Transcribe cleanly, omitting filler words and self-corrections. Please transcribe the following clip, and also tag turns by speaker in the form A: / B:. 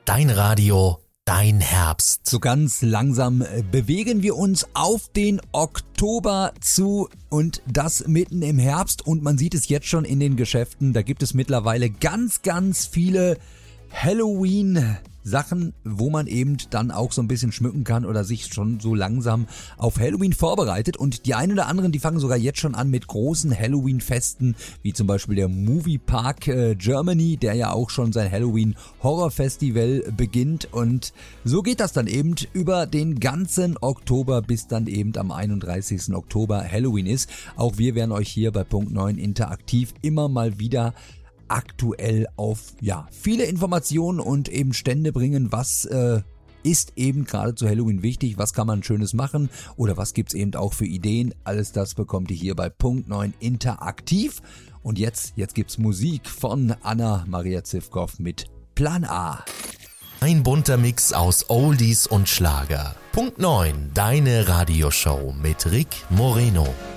A: dein Radio, dein Herbst.
B: So ganz langsam bewegen wir uns auf den Oktober zu und das mitten im Herbst und man sieht es jetzt schon in den Geschäften. Da gibt es mittlerweile ganz, ganz viele Halloween-Sachen, wo man eben dann auch so ein bisschen schmücken kann oder sich schon so langsam auf Halloween vorbereitet. Und die einen oder anderen, die fangen sogar jetzt schon an mit großen Halloween-Festen, wie zum Beispiel der Movie Park Germany, der ja auch schon sein Halloween-Horror-Festival beginnt. Und so geht das dann eben über den ganzen Oktober, bis dann eben am 31. Oktober Halloween ist. Auch wir werden euch hier bei Punkt 9 interaktiv immer mal wieder aktuell auf viele Informationen und eben Stände bringen, was ist eben gerade zu Halloween wichtig, was kann man Schönes machen oder was gibt's eben auch für Ideen. Alles das bekommt ihr hier bei Punkt 9 interaktiv. Und jetzt gibt's Musik von Anna-Maria Zivkow mit Plan A.
A: Ein bunter Mix aus Oldies und Schlager. Punkt 9, deine Radioshow mit Rick Moreno.